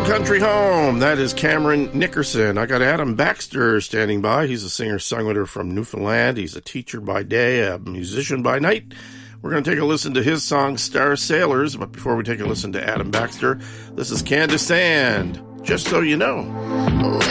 Country Home. That is Cameron Nickerson. I got Adam Baxter standing by. He's a singer-songwriter from Newfoundland. He's a teacher by day, a musician by night. We're going to take a listen to his song, Star Sailors. But before we take a listen to Adam Baxter, this is Candace Sand, Just So You Know.